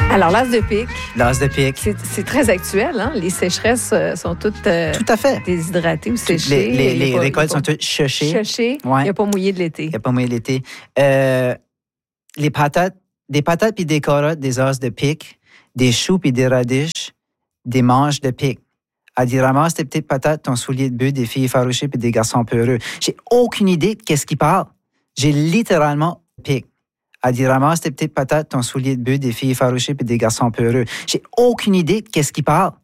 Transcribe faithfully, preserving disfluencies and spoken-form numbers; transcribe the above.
Alors, l'as de pique. L'as de pique. C'est, c'est très actuel, hein? Les sécheresses euh, sont toutes euh, Tout à fait. déshydratées ou séchées. Les, les, les pas, récoltes pas, sont toutes séchées. Séchées. Ouais. Il n'y a pas mouillé de l'été. Il n'y a pas mouillé de l'été. Euh, les patates, des patates puis des carottes, des as de pique, des choux puis des radiches, des manches de pique. Elle dit, ramasse tes petites patates, ton soulier de bœuf, des filles effarouchées puis des garçons peureux. J'ai aucune idée de qu'est-ce qu'il parle. J'ai littéralement pique. Elle dit, ramasse tes petites patates, ton soulier de bœuf, des filles effarouchées puis des garçons peureux. J'ai aucune idée de qu'est-ce qu'il parle.